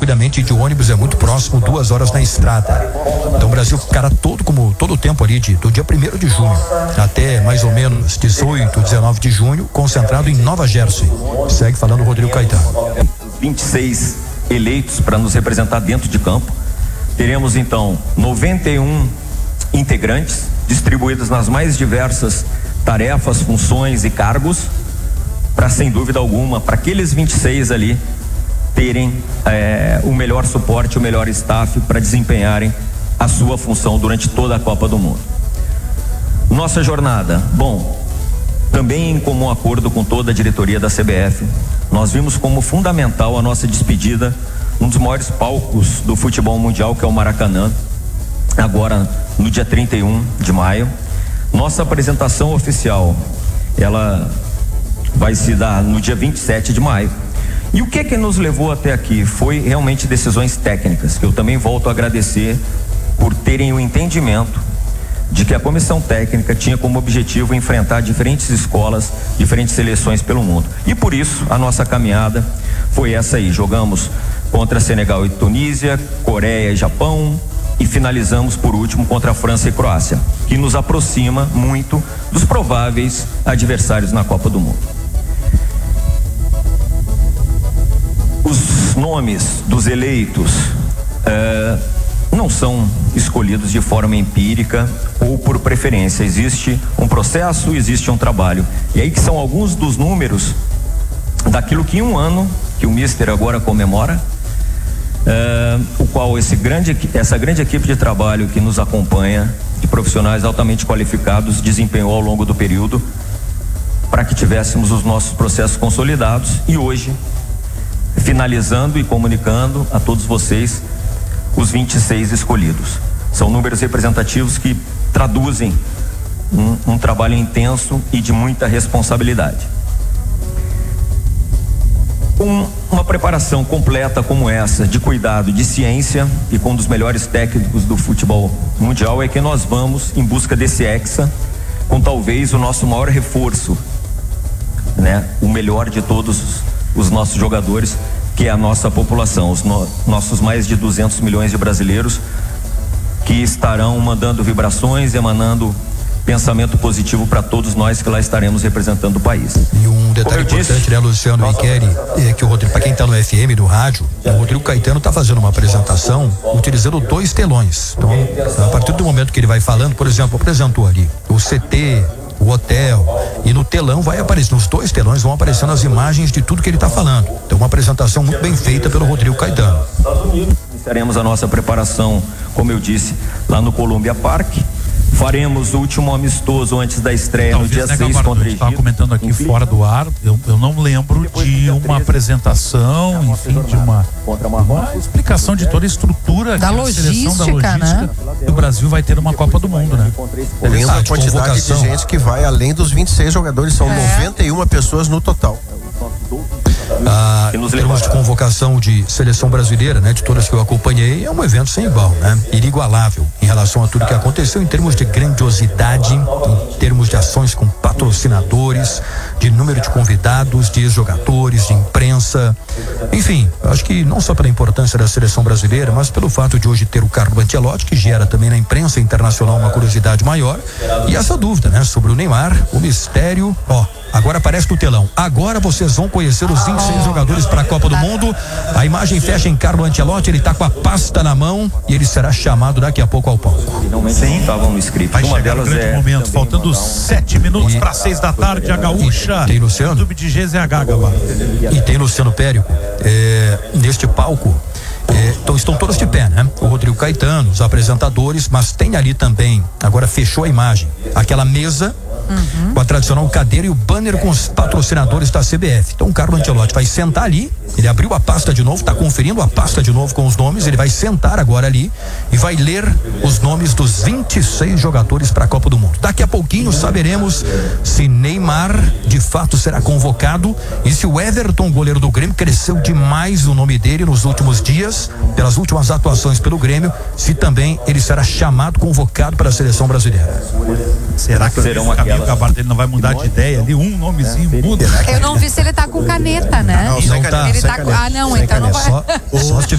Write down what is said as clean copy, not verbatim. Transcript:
rapidamente de ônibus, é muito próximo, 2 horas na estrada. Então o Brasil ficará todo o tempo ali do dia 1º de junho até mais ou menos 18, 19 de junho, concentrado em Nova Jersey. Segue falando o Rodrigo Caetano. 26 eleitos para nos representar dentro de campo. Teremos então 91 integrantes distribuídos nas mais diversas tarefas, funções e cargos, para, sem dúvida alguma, para aqueles 26 ali terem o melhor suporte, o melhor staff para desempenharem a sua função durante toda a Copa do Mundo. Nossa jornada, também em comum acordo com toda a diretoria da CBF, nós vimos como fundamental a nossa despedida, um dos maiores palcos do futebol mundial, que é o Maracanã, agora no dia 31 de maio. Nossa apresentação oficial, ela vai se dar no dia 27 de maio. E o que nos levou até aqui? Foi realmente decisões técnicas, que eu também volto a agradecer por terem o entendimento de que a comissão técnica tinha como objetivo enfrentar diferentes escolas, diferentes seleções pelo mundo. E por isso a nossa caminhada foi essa aí. Jogamos contra Senegal e Tunísia, Coreia e Japão, e finalizamos por último contra a França e Croácia, que nos aproxima muito dos prováveis adversários na Copa do Mundo. Os nomes dos eleitos não são escolhidos de forma empírica ou por preferência. Existe um processo, existe um trabalho. E aí que são alguns dos números daquilo que em um ano, que o Mister agora comemora, o qual essa grande equipe de trabalho que nos acompanha, de profissionais altamente qualificados, desempenhou ao longo do período para que tivéssemos os nossos processos consolidados e hoje finalizando e comunicando a todos vocês os 26 escolhidos. São números representativos que traduzem um trabalho intenso e de muita responsabilidade. Uma preparação completa como essa, de cuidado, de ciência e com um dos melhores técnicos do futebol mundial, é que nós vamos em busca desse hexa, com talvez o nosso maior reforço, o melhor de todos os nossos jogadores, que é a nossa população, os nossos mais de 200 milhões de brasileiros, que estarão mandando vibrações, emanando pensamento positivo para todos nós que lá estaremos representando o país. E um detalhe importante, Luciano e Kelly, é que o Rodrigo, para quem está no FM, do rádio, o Rodrigo Caetano está fazendo uma apresentação utilizando 2 telões. Então, a partir do momento que ele vai falando, por exemplo, apresentou ali o CT, o hotel, e no telão vai aparecer, nos 2 telões vão aparecendo as imagens de tudo que ele está falando. Então, uma apresentação muito bem feita pelo Rodrigo Caetano. Iniciaremos a nossa preparação, como eu disse, lá no Columbia Park. Faremos o último amistoso antes da estreia, talvez, no dia 6 contra o Egito. Estava comentando aqui fora do ar, eu não lembro de uma apresentação, enfim, de uma explicação de toda a estrutura da logística, né? O Brasil vai ter uma Copa do Mundo, né? Além da quantidade de gente que vai além dos 26 jogadores, são 91 pessoas no total. Em termos de convocação de seleção brasileira, de todas que eu acompanhei, é um evento sem igual, inigualável em relação a tudo que aconteceu, em termos de grandiosidade, em termos de ações com patrocinadores, de número de convidados, de jogadores, de imprensa, enfim, acho que não só pela importância da seleção brasileira, mas pelo fato de hoje ter o Carlo Ancelotti, que gera também na imprensa internacional uma curiosidade maior, e essa dúvida, sobre o Neymar, o mistério, agora aparece no telão. Agora vocês vão conhecer os 26 jogadores para a Copa do Mundo. A imagem fecha em Carlo Ancelotti, ele está com a pasta na mão e ele será chamado daqui a pouco ao palco. Sim, estavam no script. Vai chegar o grande momento, faltando 7 minutos para 6 da tarde, a Gaúcha. Tem Luciano? YouTube de GZH, Gabá. E tem Luciano Périco. Neste palco. Então estão todos de pé, O Rodrigo Caetano, os apresentadores, mas tem ali também, agora fechou a imagem, aquela mesa com a tradicional cadeira e o banner com os patrocinadores da CBF. Então o Carlo Ancelotti vai sentar ali, ele abriu a pasta de novo, está conferindo a pasta de novo com os nomes, ele vai sentar agora ali e vai ler os nomes dos 26 jogadores para a Copa do Mundo. Daqui a pouquinho saberemos se Neymar de fato será convocado e se o Everton, goleiro do Grêmio, cresceu demais o nome dele nos últimos dias, pelas últimas atuações pelo Grêmio, se também ele será chamado, convocado para a seleção brasileira. Será que serão aquelas... O Gabardo dele não vai mudar de ideia ali, um nomezinho muda. Eu não vi se ele tá com caneta, né? Não tá. Ele tá com... não, então não vai. Só se